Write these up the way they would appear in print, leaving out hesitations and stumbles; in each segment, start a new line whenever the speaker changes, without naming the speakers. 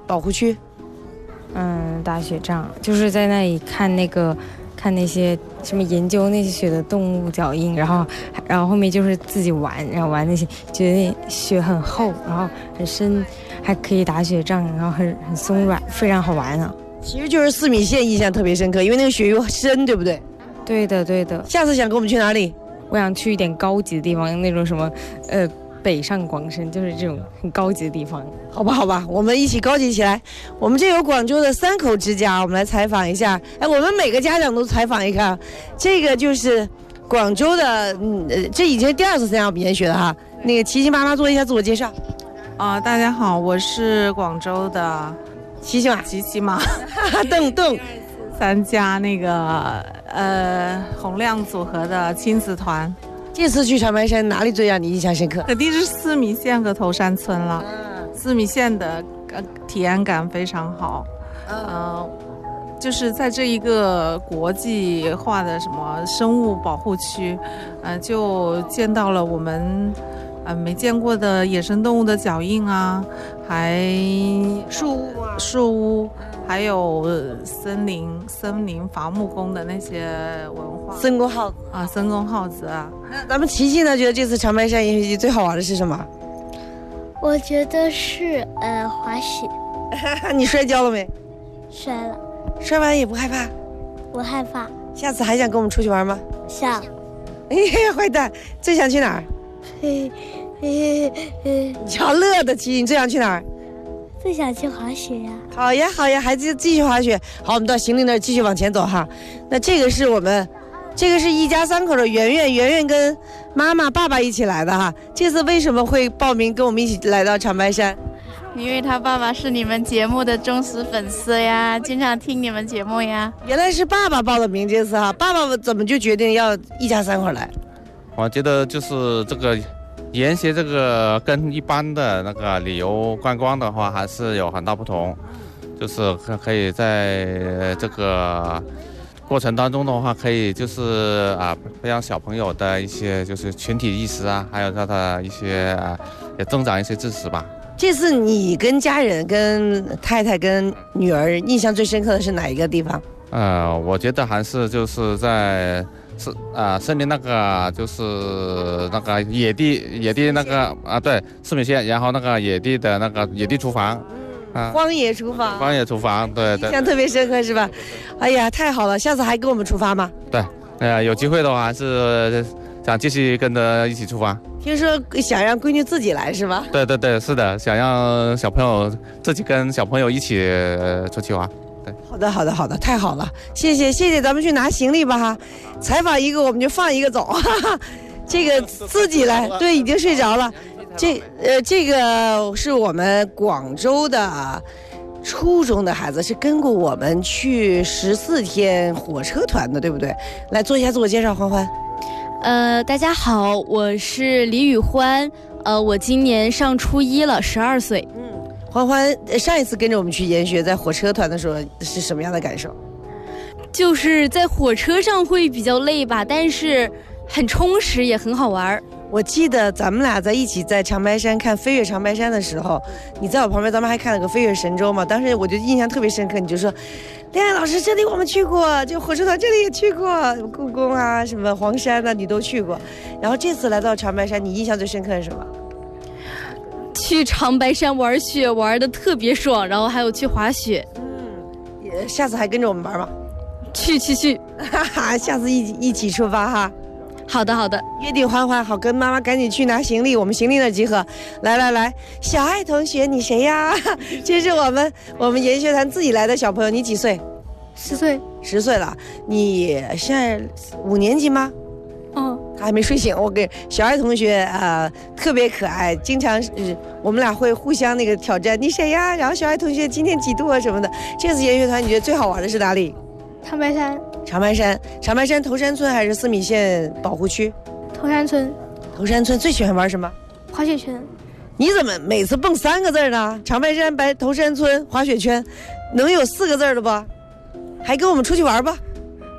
保护区？
打雪仗，就是在那里看那些什么研究那些雪的动物脚印，然后后面就是自己玩，然后玩那些，觉得雪很厚，然后很深，还可以打雪仗，然后很松软，非常好玩啊。
其实就是四米线印象特别深刻，因为那个雪又深，对不对？
对的。
下次想跟我们去哪里？
我想去一点高级的地方，那种什么北上广深，就是这种很高级的地方。
好吧，我们一起高级起来。我们这有广州的3口之家，我们来采访一下。我们每个家长都采访一下。这个就是广州的，这已经是第2次参加我们研学了哈。那个琪琪妈妈做一下自我介绍。
大家好，我是广州的
琪琪妈，邓
参加那个洪亮组合的亲子团。
这次去长白山哪里最让你印象深刻？
肯定是四米线和头山村了。四米线的体验感非常好。就是在这一个国际化的什么生物保护区，就见到了我们没见过的野生动物的脚印啊，还树屋，还有森林伐木工的那些文化。
森工耗子
森工耗子啊。
咱们琪琪呢，觉得这次长白山研学季最好玩的是什么？
我觉得是滑雪。
你摔跤了没？
摔了。
摔完也不害怕？
不害怕。
下次还想跟我们出去玩吗？
想。
坏蛋，最想去哪儿？你瞧乐的琪，你最想去哪儿？
最想去滑雪呀。
好呀，孩子继续滑雪。好，我们到行李那儿继续往前走哈。那这个是一家3口的圆圆跟妈妈爸爸一起来的哈。这次为什么会报名跟我们一起来到长白山？
因为他爸爸是你们节目的忠实粉丝呀，经常听你们节目呀。
原来是爸爸报的名这次哈。爸爸怎么就决定要一家3口来？
我觉得就是这个研学这个跟一般的那个旅游观光的话还是有很大不同，就是可以在这个过程当中的话，可以就是培养小朋友的一些就是群体意识啊，还有他的一些也增长一些知识吧。
这次你跟家人、跟太太、跟女儿印象最深刻的是哪一个地方？
我觉得还是就是在森林那个就是那个野地那个对4米线，然后那个野地的那个野地厨房。
荒野厨房，
对，
印象特别深刻是吧？哎呀，太好了，下次还跟我们出发吗？
对，有机会的话还是想继续跟着一起出发。
听说想让闺女自己来是吧？
对，是的，想让小朋友自己跟小朋友一起出去玩。对，
好的，太好了，谢谢，咱们去拿行李吧哈。采访一个我们就放一个走，哈哈。这个自己来，对，已经睡着了。这个是我们广州的初中的孩子，是跟过我们去14天火车团的，对不对？来做一下自我介绍，欢欢。
大家好，我是李宇欢，我今年上初1了，12岁。
欢欢上一次跟着我们去研学，在火车团的时候是什么样的感受？
就是在火车上会比较累吧，但是很充实，也很好玩。
我记得咱们俩在一起在长白山看飞越长白山的时候，你在我旁边，咱们还看了个飞越神州嘛。当时我就印象特别深刻，你就说，恋爱老师这里我们去过，就火车团这里也去过，故宫啊，什么黄山啊，你都去过。然后这次来到长白山，你印象最深刻是什么？
去长白山玩雪玩的特别爽，然后还有去滑雪。
下次还跟着我们玩吗？
去，
哈哈，下次一起出发哈。
好的，
约定欢欢，好，跟妈妈赶紧去拿行李，我们行李那集合。来，小爱同学，你谁呀？这是我们研学团自己来的小朋友，你几岁
？10岁。
10岁了，你现在5年级吗？他还没睡醒。我给小爱同学特别可爱，经常我们俩会互相那个挑战，你谁呀？然后小爱同学今天几度啊什么的。这次研学团你觉得最好玩的是哪里？
长白山。
长白山头山村还是4米线保护区？
头山村。
头山村最喜欢玩什么？
滑雪圈。
你怎么每次蹦3个字呢？长白山头山村滑雪圈，能有4个字的不？还跟我们出去玩吧？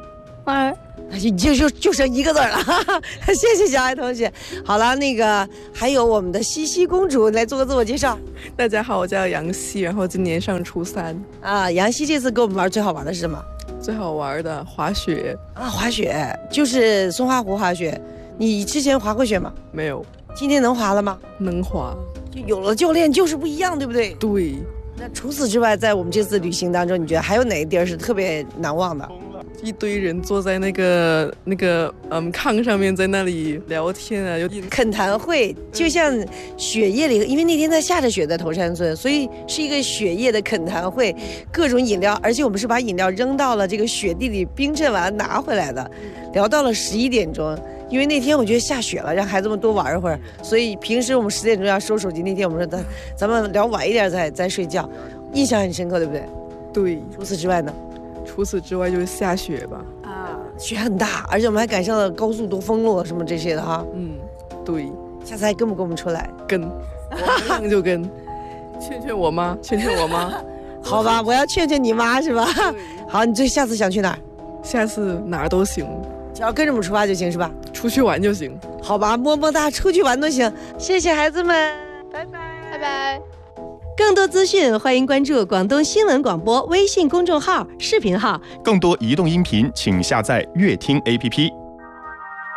花。
你就剩一个字了，哈哈，谢谢小爱同学。好了，那个还有我们的西西公主来做个自我介绍。
大家好，我叫杨希，然后今年上初3。
杨希这次跟我们玩最好玩的是什么？
最好玩的滑雪
滑雪就是松花湖滑雪。你之前滑过雪吗？
没有。
今天能滑了吗？
能滑。
就有了教练就是不一样，对不对？
对。
那除此之外，在我们这次旅行当中，你觉得还有哪个地儿是特别难忘的？
一堆人坐在那个炕上面，在那里聊天啊，有
恳谈会，就像雪夜里，因为那天在下着雪在头山村，所以是一个雪夜的恳谈会，各种饮料，而且我们是把饮料扔到了这个雪地里冰镇完拿回来的，聊到了11点钟。因为那天我觉得下雪了，让孩子们多玩一会儿，所以平时我们10点钟要收手机，那天我们说咱们聊晚一点再睡觉，印象很深刻，对不对？
对。
除此之外呢？
除此之外就是下雪吧。
雪很大，而且我们还赶上了高速多封路什么这些的哈。
对。
下次还跟不跟我们出来？
跟，我们就跟。劝我妈，劝我妈。
好吧，我要劝你妈是吧？好，你下次想去哪儿？
下次哪儿都行。
只要跟着我们出发就行是吧？
出去玩就行。
好吧，么么哒，出去玩都行。谢谢孩子们，
拜拜，拜拜。
更多资讯，欢迎关注广东新闻广播微信公众号、视频号。
更多移动音频，请下载乐听 APP。